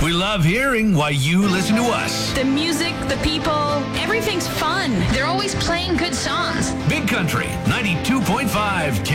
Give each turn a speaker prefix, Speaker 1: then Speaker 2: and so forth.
Speaker 1: We love hearing why you listen to us.
Speaker 2: The music, the people, everything's fun.
Speaker 3: They're always playing good songs.
Speaker 1: Big Country 92.5